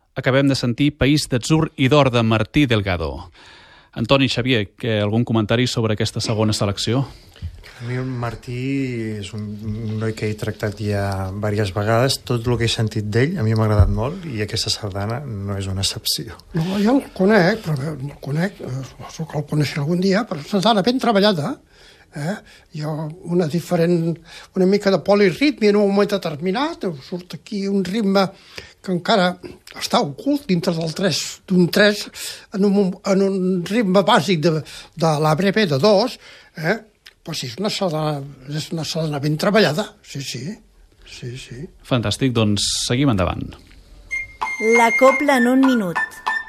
acabem de sentir País d'Atzur i d'Or de Martí Delgado. Antoni, Xavier, algun comentari sobre aquesta segona selecció? A mi el Martí és un noi que he tractat ja diverses vegades. Tot el que he sentit d'ell a mi m'ha agradat molt i aquesta sardana no és una excepció. No, jo el conec, però no el conec, suposo que el coneixeré algun dia, però és una sardana ben treballada. Hi ha una mica de polirritme en un moment determinat, surt aquí un ritme que encara està ocult dintre d'un 3 en un ritme bàsic de la breve de 2, però sí, és una sardana ben treballada, sí. Fantàstic, doncs seguim endavant. La copla en un minut.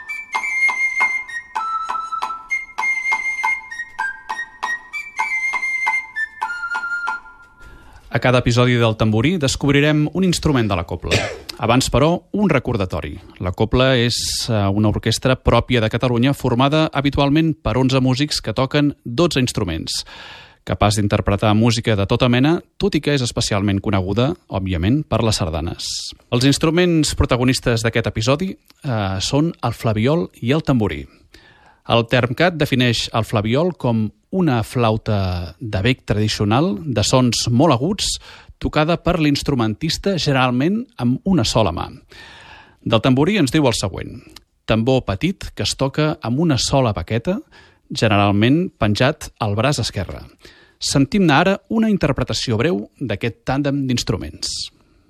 A cada episodi del Tamborí descobrirem un instrument de la copla. Abans, però, un recordatori. La copla és una orquestra pròpia de Catalunya formada habitualment per 11 músics que toquen 12 instruments, capaç d'interpretar música de tota mena, tot i que és especialment coneguda, òbviament, per les sardanes. Els instruments protagonistes d'aquest episodi són el flabiol i el tamborí. El Termcat defineix el flabiol com una flauta de bec tradicional de sons molt aguts tocada per l'instrumentista generalment amb una sola mà. Del tamborí ens diu el següent: tambor petit que es toca amb una sola baqueta, generalment penjat al braç esquerre. Sentim-ne ara una interpretació breu d'aquest tàndem d'instruments.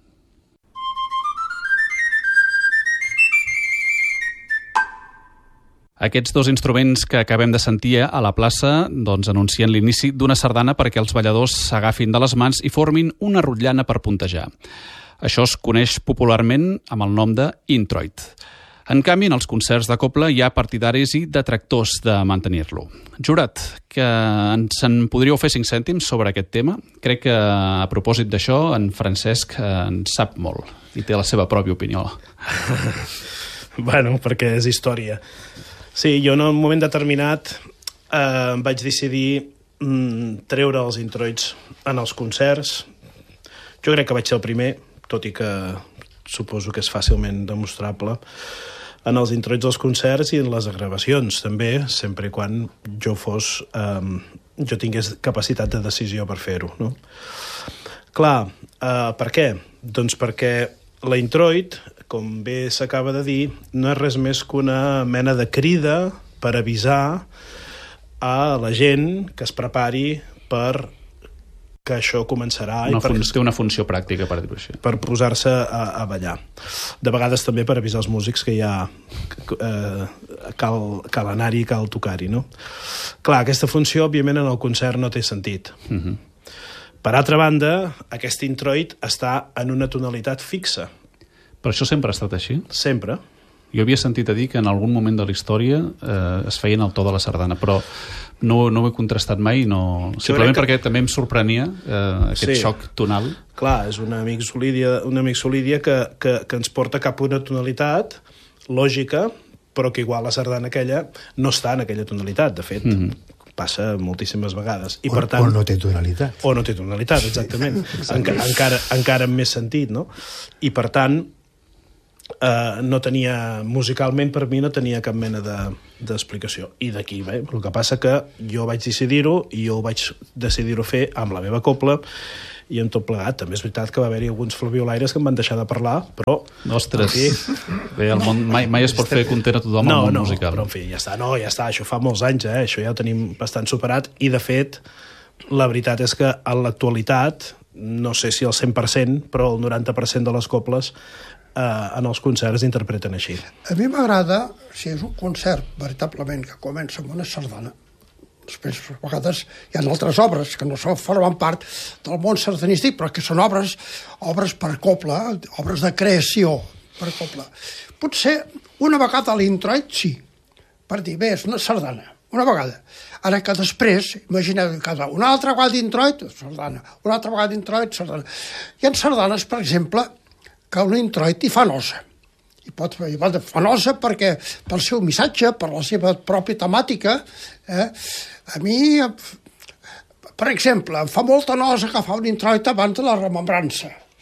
Aquests dos instruments que acabem de sentir a la plaça anuncien l'inici d'una sardana perquè els balladors s'agafin de les mans i formin una rotllana per puntejar. Això es coneix popularment amb el nom de introit. En canvi, en els concerts de copla hi ha partidaris i detractors de mantenir-lo. Jurat, que ens en podríeu fer 5 cèntims sobre aquest tema? Crec que a propòsit d'això en Francesc en sap molt i té la seva pròpia opinió. Bueno, perquè és història. Sí, jo en un moment determinat vaig decidir treure els introits en els concerts. Jo crec que vaig ser el primer, tot i que suposo que és fàcilment demostrable, en els introits dels concerts i en les gravacions també, sempre i quan jo tingués capacitat de decisió per fer-ho, no? Clar, per què? Doncs perquè la introit, com bé s'acaba de dir, no és res més que una mena de crida per avisar a la gent que es prepari per que això començarà. Té una funció pràctica, per dir-ho així. Per posar-se a ballar. De vegades també per avisar els músics que ja cal anar-hi i cal tocar-hi, no? Clar, aquesta funció, òbviament, en el concert no té sentit. Per altra banda, aquest introit està en una tonalitat fixa. Però això sempre ha estat així? Sempre. Jo havia sentit a dir que en algun moment de la història es feien el to de la sardana, però no ho he contrastat mai, simplement perquè també em sorprenia aquest xoc tonal. Clar, és una mixolídia que ens porta cap a una tonalitat lògica, però que igual la sardana aquella no està en aquella tonalitat, de fet. Passa moltíssimes vegades. I per tant, o no té tonalitat. O no té tonalitat, exactament. Encara amb més sentit, no? I per tant, no tenia, musicalment per mi no tenia cap mena d'explicació. I d'aquí, el que passa que jo vaig decidir-ho i jo vaig decidir-ho fer amb la meva copla i amb tot plegat. També és veritat que va haver-hi alguns flabiolaires que em van deixar de parlar, però... Ostres, bé, el món mai es pot fer content a tothom al món musical. Però en fi, ja està, això fa molts anys, això ja ho tenim bastant superat, i de fet, la veritat és que en l'actualitat, no sé si el 100%, però el 90% de les coples en els concerts interpreten així. A mi m'agrada, si és un concert veritablement que comença amb una sardana, després a vegades hi ha altres obres que no formen part del món sardanístic, però que són obres per copla, obres de creació per copla. Potser una vegada a l'introit sí, per dir, bé, és una sardana, una vegada. Ara que després, imagineu, una altra vegada d'introit, sardana, una altra vegada d'introit, sardana. Hi ha sardanes, per exemple, que un introit hi fa nosa. I fa nosa perquè pel seu missatge, per la seva pròpia temàtica. A mi, per exemple, em fa molta nosa agafar un introit abans de la remembrança.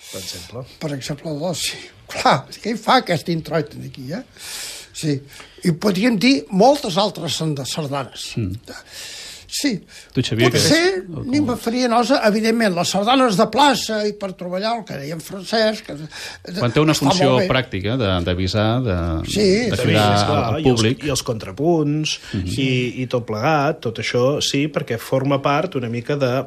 Per exemple. Per exemple, doncs, sí. Clar, què hi fa aquest introit aquí, Sí, i podríem dir moltes altres sardanes. Sí, Tu, Xavier, potser ni me faria nosa, evidentment, les sardanes de plaça i per treballar, el que deia en Francesc... Quan té una funció pràctica d'avisar, de cridar al públic... I els contrapunts, i tot plegat, tot això, sí, perquè forma part una mica de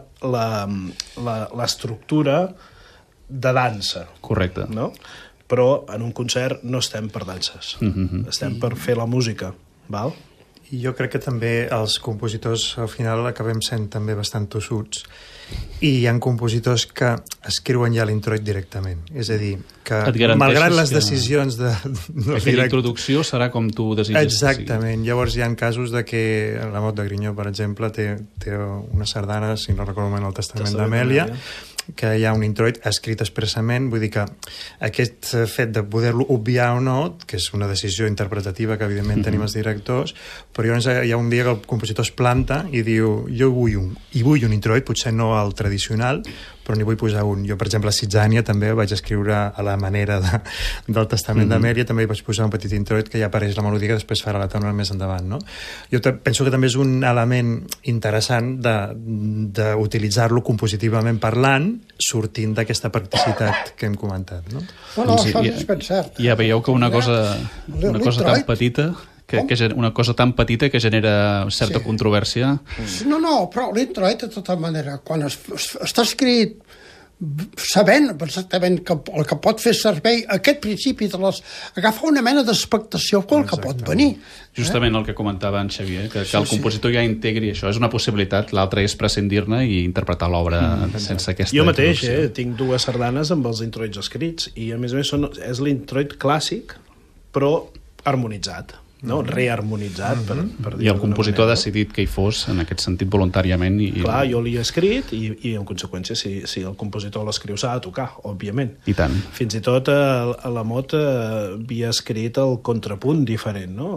l'estructura de dansa. Correcte. No? Però en un concert no estem per danses, estem per fer la música, val? I jo crec que també els compositors al final acabem sent també bastant tossuts i hi ha compositors que escriuen ja l'introit directament, és a dir, que malgrat les decisions de aquella introducció serà com tu desitges. Exactament, llavors hi ha casos de que la Mot de Grinyó, per exemple, té una sardana, si no recordo mal, el Testament d'Amèlia, que hi ha un introit escrit expressament, vull dir que aquest fet de poder-lo obviar o no, que és una decisió interpretativa que evidentment tenim els directors, però llavors hi ha un dia que el compositor es planta i diu, jo vull un introit, potser no el tradicional, però n'hi vull posar un. Jo, per exemple, a Sitzània també vaig escriure a la manera del Testament d'Amèlia, també hi vaig posar un petit introit que ja apareix la melodia que després farà la tona més endavant, no? Jo penso que també és un element interessant d'utilitzar-lo compositivament parlant, sortint d'aquesta practicitat que hem comentat, no? No, això és ben cert. Ja veieu que una cosa tan petita... una cosa tan petita que genera certa controvèrsia. No, però l'introit, de tota manera, quan està escrit sabent exactament que el que pot fer servei aquest principi de agafar una mena d'expectació pel que pot venir. Justament el que comentava en Xavier, que el compositor ja integri això, és una possibilitat, l'altra és prescindir-ne i interpretar l'obra sense aquesta jo mateix tinc 2 sardanes amb els introits escrits i a més és l'introit clàssic però harmonitzat, no? Reharmonitzat per i el compositor ha decidit que hi fos en aquest sentit voluntàriament clar, jo l'he escrit i en conseqüència si el compositor l'escriu s'ha de tocar, òbviament. I tant. Fins i tot a la Mot havia escrit el contrapunt diferent, no?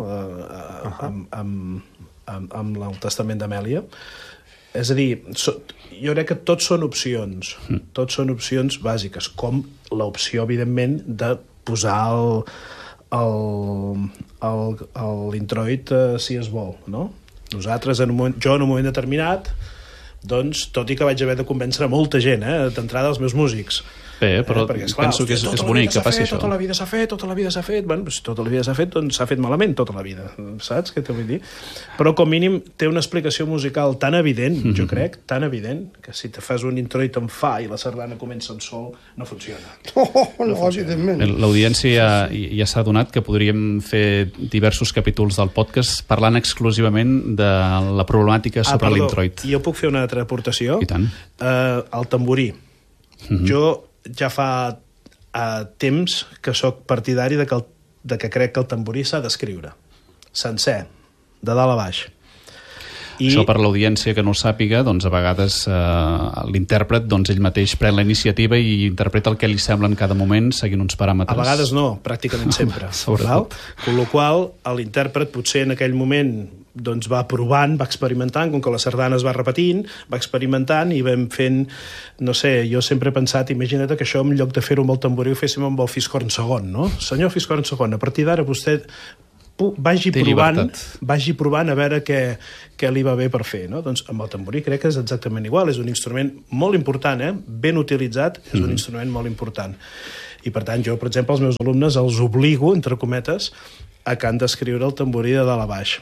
Amb el Testament d'Amèlia. És a dir, jo crec que tots són opcions bàsiques, com l'opció, evidentment, de posar l'introit si es vol, no? Nosaltres, jo en un moment determinat, doncs, tot i que vaig haver de convèncer molta gent, d'entrada els meus músics, Bé, però perquè, esclar, penso que és bonic que passi això. Tota la vida s'ha fet, bueno, doncs, tota la vida s'ha fet, doncs s'ha fet malament tota la vida, saps què t'ho vull dir? Però com mínim té una explicació musical tan evident, jo crec, tan evident, que si te fas un introit en fa i la sardana comença en sol, no funciona. No, evidentment. L'audiència ja s'ha adonat que podríem fer diversos capítols del podcast parlant exclusivament de la problemàtica sobre l'introit. Jo puc fer una altra aportació? I tant. El tamborí. Jo ja fa temps que sóc partidari de que crec que el tamborí s'ha d'escriure sencer, de dalt a baix. Això per l'audiència que no ho sàpiga, doncs a vegades l'intèrpret ell mateix pren la iniciativa i interpreta el que li sembla en cada moment seguint uns paràmetres. A vegades no, pràcticament sempre. Con la qual l'intèrpret potser en aquell moment doncs va provant, va experimentant, com que la sardana es va repetint, va experimentant i vam fent, no sé, jo sempre he pensat, imagina't que això en lloc de fer-ho amb el tamborí ho féssim amb el fiscorn segon, no? Senyor fiscorn segon, a partir d'ara vostè vagi provant a veure què li va bé per fer, no? Doncs amb el tamborí crec que és exactament igual, és un instrument molt important, ben utilitzat, és un instrument molt important. I per tant jo, per exemple, als meus alumnes els obligo, entre cometes, a que han d'escriure el tamborí de dalt a baix.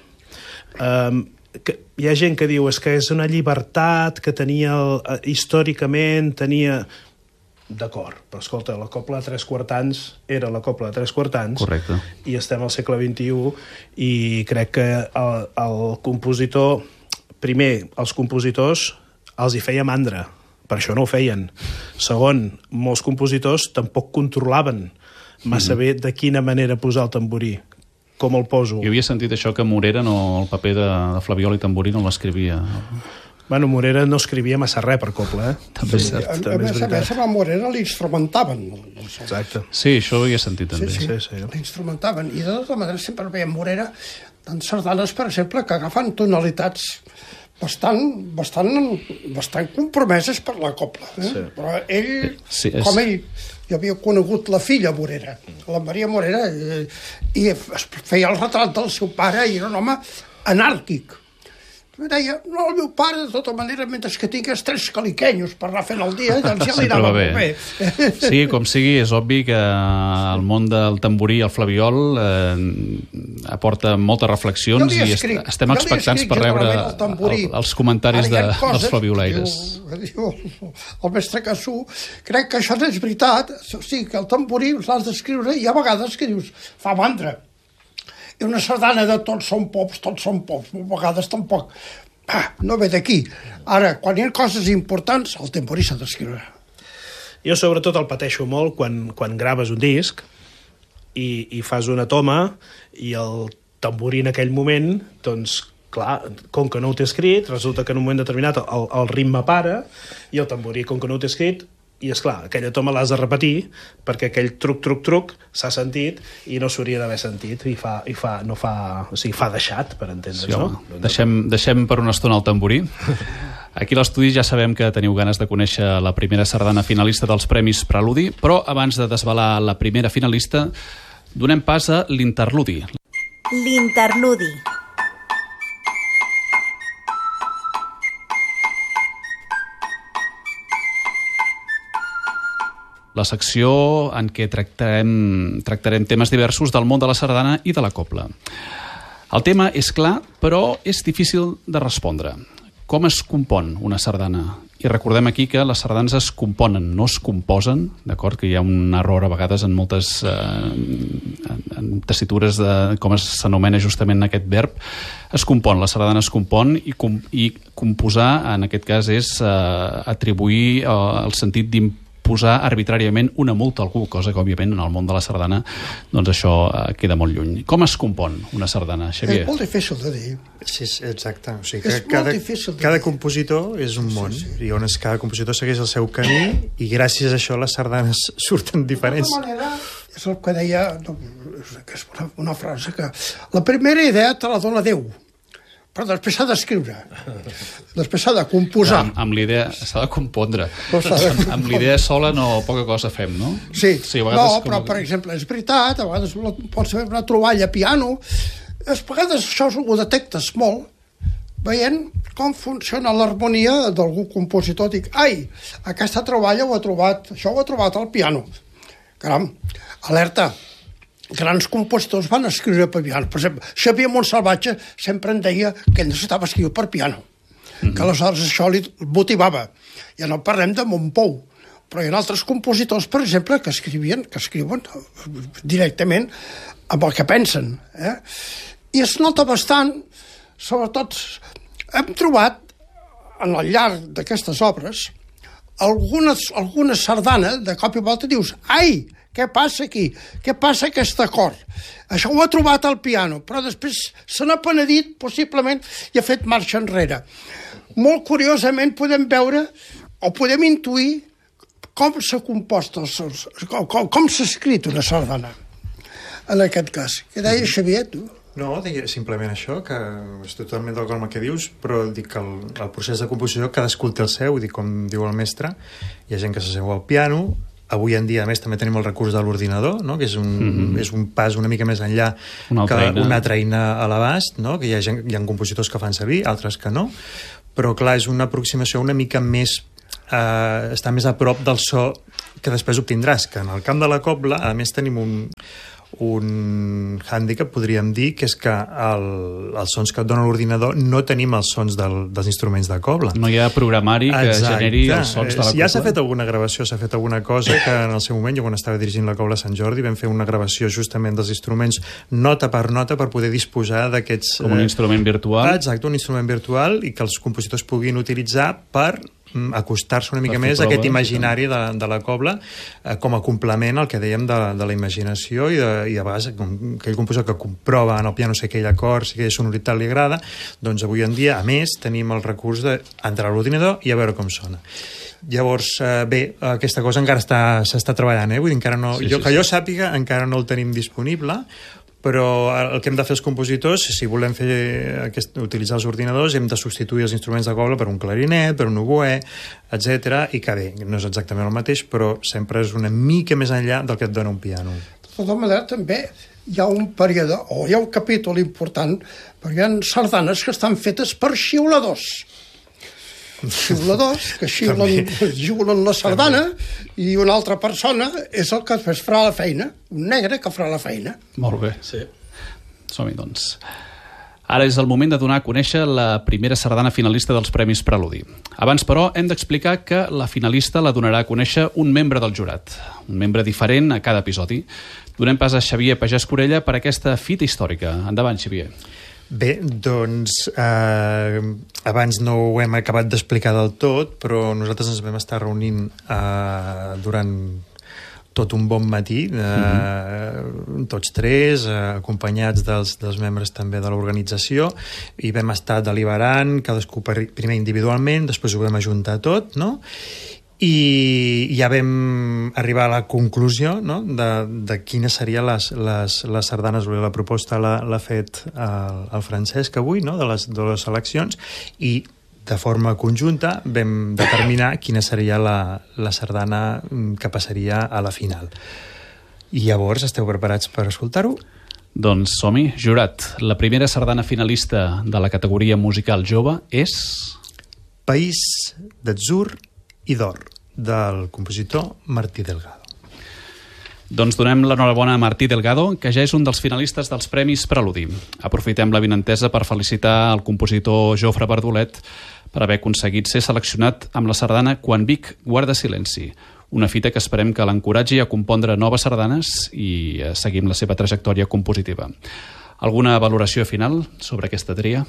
Hi ha gent que diu que és una llibertat que històricament tenia... D'acord, però escolta, la cobla de 3 quartans era la cobla de 3 quartans. Correcte. I estem al segle XXI i crec que el compositor, primer, els compositors els hi feia mandra, per això no ho feien. Segon, molts compositors tampoc controlaven massa bé de quina manera posar el tamborí, com el poso. Jo havia sentit això que Morera, el paper de Flabiol i tamborí no l'escrivia. Bueno, Morera no escrivia massa res per cobla, També és cert. A més, a Morera l'instrumentaven. Exacte. Sí, això ho havia sentit també. Sí. L'instrumentaven. I de tota manera sempre veiem Morera en sardanes, per exemple, que agafen tonalitats bastant compromeses per la cobla. Sí. Però ell, com ell jo havia conegut la filla Morera, la Maria Morera, i feia el retrat del seu pare, i era un home anàrquic. Em deia, no, el meu pare, de tota manera, mentre que tingués 3 caliquenyos per anar fent el dia, doncs ja li anava molt bé. Sí, com sigui, és obvi que el món del tamborí i el flabiol aporta moltes reflexions i estem expectants per rebre els comentaris dels flabiolaires. El mestre Cassú, crec que això no és veritat, o sigui, que el tamborí l'has d'escriure i a vegades que dius, fa mandra. I una sardana de tots són pops, a vegades tampoc. No ve d'aquí. Ara, quan hi ha coses importants, el tamborí s'ha d'escriure. Jo sobretot el pateixo molt quan graves un disc i fas una toma i el tamborí en aquell moment, doncs, clar, com que no ho té escrit, resulta que en un moment determinat el ritme para i el tamborí, com que no ho té escrit, i és clar, aquella toma l'has de repetir perquè aquell truc s'ha sentit i no s'hauria d'haver sentit i fa deixat, per entendre's, sí, no? Deixem per una estona el tamborí. Aquí a l'estudi ja sabem que teniu ganes de conèixer la primera sardana finalista dels Premis Preludi, però abans de desvelar la primera finalista, donem pas a l'interludi. L'interludi. La secció en què tractarem temes diversos del món de la sardana i de la cobla. El tema és clar, però és difícil de respondre. Com es compon una sardana? I recordem aquí que les sardanes es componen, no es composen, d'acord? Que hi ha un error a vegades en moltes tessitures de com s'anomena justament aquest verb. Es compon, la sardana es compon i composar, en aquest cas, és atribuir el sentit posar arbitràriament una multa a algú, cosa que, òbviament, en el món de la sardana, doncs això queda molt lluny. Com es compon una sardana, Xavier? És molt difícil de dir. Sí, exacte. O sigui, que cada compositor és un món, i on cada compositor segueix el seu camí, i gràcies a això les sardanes surten diferents. De tota manera, és el que deia, que és una frase que la primera idea te la dona Déu, però després s'ha d'escriure, després s'ha de composar. Amb l'idea s'ha de compondre. Amb l'idea sola poca cosa fem, no? Sí, però per exemple, és veritat, a vegades pots fer una troballa a piano, a vegades això ho detectes molt, veient com funciona l'harmonia d'algun compositor. Dic, aquesta troballa això ho ha trobat al piano. Caram, alerta, grans compositors van escriure per piano. Per exemple, Xavier Montsalvatge sempre en deia que ell necessitava escriure per piano, que aleshores això li motivava. Ja no parlem de Montpou, però hi ha altres compositors, per exemple, que escriuen directament amb el que pensen. I es nota bastant, sobretot, hem trobat, en el llarg d'aquestes obres, alguna sardana, de cop i volta dius, què passa aquí? Què passa aquest acord? Això ho ha trobat al piano, però després se n'ha penedit, possiblement, i ha fet marxa enrere. Molt curiosament podem veure, o podem intuir, com s'ha compost, com s'ha escrit una sardana, en aquest cas. Què deia Xavier, tu? No, deia simplement això, que estic totalment d'acord amb el que dius, però dic que el procés de composició cadascú té el seu, com diu el mestre, hi ha gent que s'asseu al piano. Avui en dia, a més, també tenim el recurs de l'ordinador, no? Que és un pas una mica més enllà que una altra eina a l'abast, no? Que hi ha compositors que fan servir, altres que no, però clar, és una aproximació una mica més està més a prop del so que després obtindràs, que en el camp de la cobla, a més, tenim un hàndicap, podríem dir, que és que els sons que et dona l'ordinador no tenim els sons dels instruments de cobla. No hi ha programari que generi els sons de la cobla. Ja s'ha fet alguna gravació, s'ha fet alguna cosa que en el seu moment, jo quan estava dirigint la Cobla Sant Jordi, vam fer una gravació justament dels instruments nota per poder disposar d'aquests... Com un instrument virtual. Exacte, un instrument virtual i que els compositors puguin utilitzar per acostar-se una mica més a aquest imaginari de la cobla com a complement al que dèiem de la imaginació i a vegades aquell compositor que comprova en el piano si aquell acord, si aquella sonoritat li agrada, doncs avui en dia, a més, tenim el recurs d'entrar a l'ordinador i a veure com sona. Llavors, bé, aquesta cosa encara s'està treballant, vull dir, encara no, que jo sàpiga, encara no el tenim disponible, però el que hem de fer els compositors, si volem utilitzar els ordinadors, hem de substituir els instruments de cobla per un clarinet, per un oboè, etc. I que bé, no és exactament el mateix, però sempre és una mica més enllà del que et dona un piano. De tota manera, també hi ha un període, o hi ha un capítol important, perquè hi ha sardanes que estan fetes per xiuladors. Xiuladors que xiulen la sardana i una altra persona és el que farà la feina, un negre que farà la feina. Molt bé. Sí. Som-hi, doncs. Ara és el moment de donar a conèixer la primera sardana finalista dels Premis Preludi. Abans, però, hem d'explicar que la finalista la donarà a conèixer un membre del jurat, un membre diferent a cada episodi. Donem pas a Xavier Pagès Corella per aquesta fita històrica. Endavant, Xavier. Bé, doncs, abans no ho hem acabat d'explicar del tot, però nosaltres ens vam estar reunint durant tot un bon matí, tots tres, acompanyats dels membres també de l'organització, i vam estar deliberant, cadascú primer individualment, després ho vam ajuntar tot, no?, i ja vam arribar a la conclusió, no?, de quines serien les sardanes. La proposta l'ha fet el Francesc avui, no?, de les seleccions, i de forma conjunta vam determinar quina seria la sardana que passaria a la final. I llavors, esteu preparats per escoltar-ho? Doncs som-hi. Jurat, la primera sardana finalista de la categoria musical jove és... País d'atzur i d'or, del compositor Martí Delgado. Doncs donem l'enhorabona a Martí Delgado, que ja és un dels finalistes dels Premis Preludi. Aprofitem la benentesa per felicitar el compositor Jofre Bardolet per haver aconseguit ser seleccionat amb la sardana Quan Vic guarda silenci, una fita que esperem que l'encoratgi a compondre noves sardanes i seguim la seva trajectòria compositiva. Alguna valoració final sobre aquesta tria?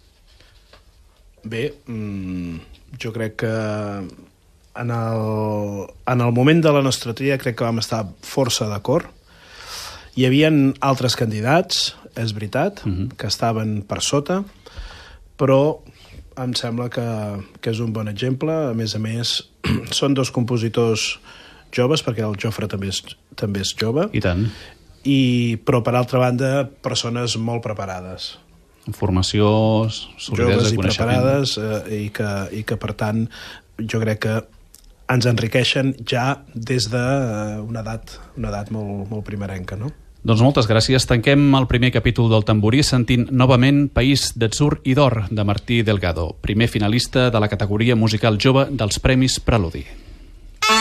Bé, jo crec que en el moment de la nostra tria crec que vam estar força d'acord. Hi havia altres candidats, és veritat, que estaven per sota, però em sembla que és un bon exemple. A més, són dos compositors joves, perquè el Jofre també és jove. I tant. Però, per altra banda, persones molt preparades. Formació, solidesa i coneixement. Joves i preparades i que, per tant, jo crec que ens enriqueixen ja des d'una edat molt primerenca, no? Doncs moltes gràcies. Tanquem el primer capítol del Tamborí sentint novament País d'atzur i d'or de Martí Delgado, primer finalista de la categoria musical jove dels Premis Preludi.